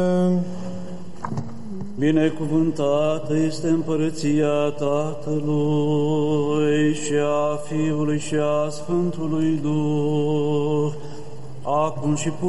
Binecuvântată este împărăția Tatălui și a Fiului și a Sfântului Duh, acum și